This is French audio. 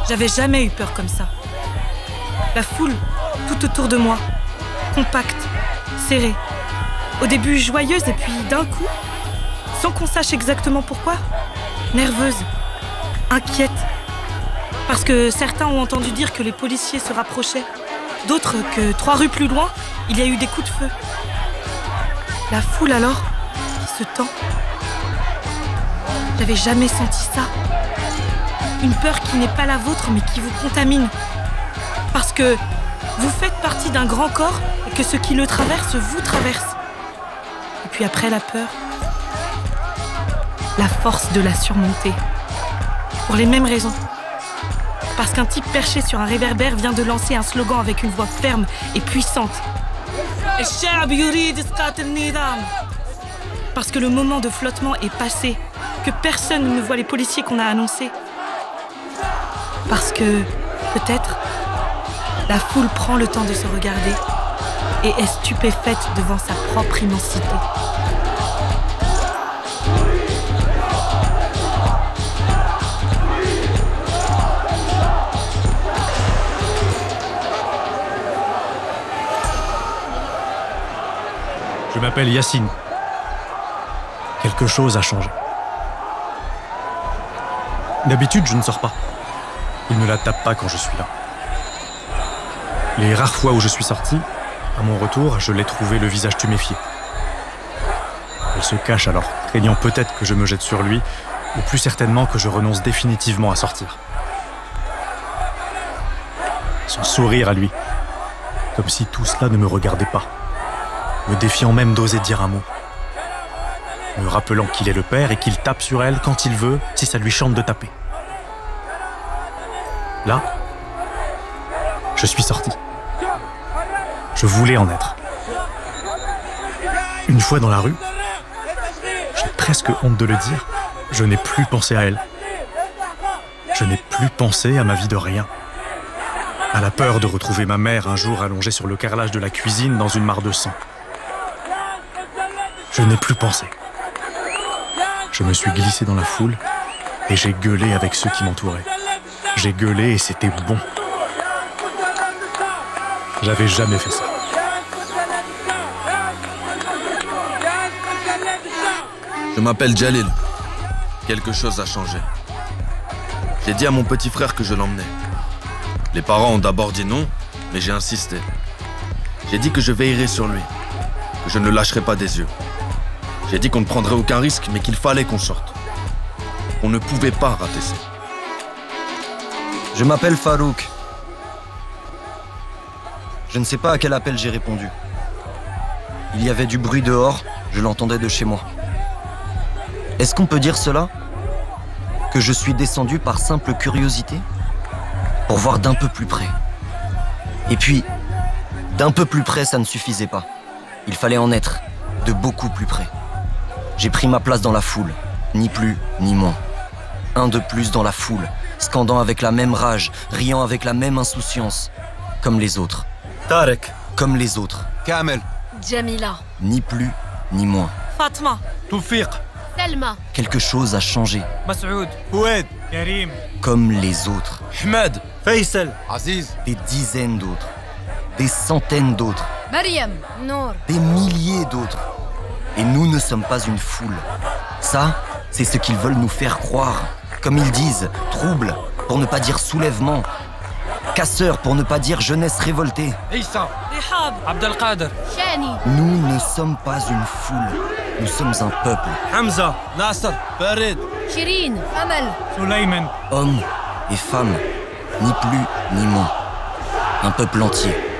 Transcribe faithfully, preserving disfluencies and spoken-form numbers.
J'avais jamais eu peur comme ça. La foule, tout autour de moi, compacte, serrée. Au début joyeuse et puis d'un coup, sans qu'on sache exactement pourquoi, nerveuse, inquiète. Parce que certains ont entendu dire que les policiers se rapprochaient. D'autres que trois rues plus loin, il y a eu des coups de feu. La foule alors, qui se tend. J'avais jamais senti ça. Une peur qui n'est pas la vôtre mais qui vous contamine. Parce que vous faites partie d'un grand corps et que ce qui le traverse vous traverse. Et puis après la peur, la force de la surmonter. Pour les mêmes raisons. Parce qu'un type perché sur un réverbère vient de lancer un slogan avec une voix ferme et puissante. Parce que le moment de flottement est passé, que personne ne voit les policiers qu'on a annoncés. Parce que, peut-être, la foule prend le temps de se regarder et est stupéfaite devant sa propre immensité. Je m'appelle Yacine. Quelque chose a changé. D'habitude, je ne sors pas. Il ne la tape pas quand je suis là. Les rares fois où je suis sorti, à mon retour, je l'ai trouvé le visage tuméfié. Elle se cache alors, craignant peut-être que je me jette sur lui, ou plus certainement que je renonce définitivement à sortir. Son sourire à lui, comme si tout cela ne me regardait pas, me défiant même d'oser dire un mot, me rappelant qu'il est le père et qu'il tape sur elle quand il veut, si ça lui chante de taper. Là, je suis sorti. Je voulais en être. Une fois dans la rue, j'ai presque honte de le dire, je n'ai plus pensé à elle. Je n'ai plus pensé à ma vie de rien. À la peur de retrouver ma mère un jour allongée sur le carrelage de la cuisine dans une mare de sang. Je n'ai plus pensé. Je me suis glissé dans la foule et j'ai gueulé avec ceux qui m'entouraient. J'ai gueulé et c'était bon. J'avais jamais fait ça. Je m'appelle Jalil. Quelque chose a changé. J'ai dit à mon petit frère que je l'emmenais. Les parents ont d'abord dit non, mais j'ai insisté. J'ai dit que je veillerais sur lui, que je ne le lâcherais pas des yeux. J'ai dit qu'on ne prendrait aucun risque, mais qu'il fallait qu'on sorte. On ne pouvait pas rater ça. Je m'appelle Farouk. Je ne sais pas à quel appel j'ai répondu. Il y avait du bruit dehors, je l'entendais de chez moi. Est-ce qu'on peut dire cela? Que je suis descendu par simple curiosité? Pour voir d'un peu plus près. Et puis, d'un peu plus près, ça ne suffisait pas. Il fallait en être de beaucoup plus près. J'ai pris ma place dans la foule, ni plus, ni moins. Un de plus dans la foule, scandant avec la même rage, riant avec la même insouciance, comme les autres. Tarek. Comme les autres. Kamel. Jamila. Ni plus, ni moins. Fatma. Toufiq. Selma. Quelque chose a changé. Masoud. Foued. Karim. Comme les autres. Ahmed. Faisal. Aziz. Des dizaines d'autres. Des centaines d'autres. Mariam. Nour. Des milliers d'autres. Et nous ne sommes pas une foule. Ça, c'est ce qu'ils veulent nous faire croire. Comme ils disent, trouble, pour ne pas dire soulèvement. Casseur, pour ne pas dire jeunesse révoltée. Issa. Rihab. Abdelkader. Shani. Nous ne sommes pas une foule. Nous sommes un peuple. Hamza. Nasser. Farid. Shirin. Amal. Sulayman. Hommes et femmes, ni plus ni moins. Un peuple entier.